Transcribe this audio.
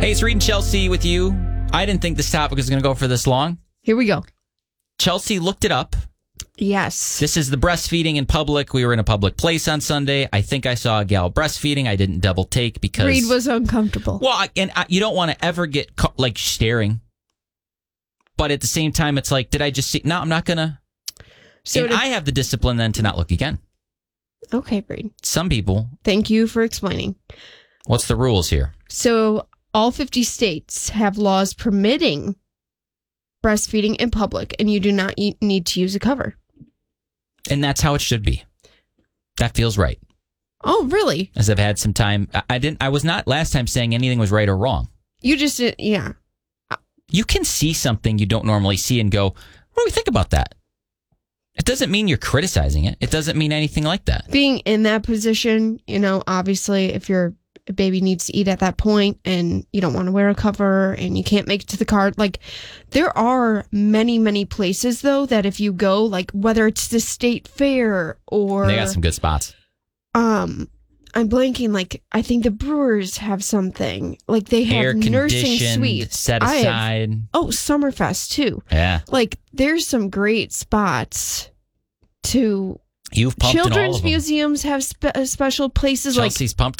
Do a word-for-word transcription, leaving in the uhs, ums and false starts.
Hey, it's Reed and Chelsea with you. I didn't think this topic was going to go for this long. Here we go. Chelsea looked it up. Yes. This is the breastfeeding in public. We were in a public place on Sunday. I think I saw a gal breastfeeding. I didn't double take because... Reed was uncomfortable. Well, I- and I, you don't want to ever get ca- like staring. But at the same time, it's like, did I just see... No, I'm not going to... So and to- I have the discipline then to not look again. Okay, Reed. Some people... Thank you for explaining. What's the rules here? So all fifty states have laws permitting breastfeeding in public, and you do not e- need to use a cover. And that's how it should be. That feels right. Oh, really? As I've had some time. I, I didn't. I was not last time saying anything was right or wrong. You just, uh, yeah. You can see something you don't normally see and go, what do we think about that? It doesn't mean you're criticizing it. It doesn't mean anything like that. Being in that position, you know, obviously if your baby needs to eat at that point and you don't want to wear a cover and you can't make it to the car, like there are many, many places though that if you go, like whether it's the state fair or... They got some good spots. Um, I'm blanking, like I think the Brewers have something. Like they have Air nursing conditioned, suites. set I have- aside. oh, Summerfest too. Yeah. Like there's some great spots to... You've pumped in all Children's of them. museums have spe- uh, special places like Chelsea's pumped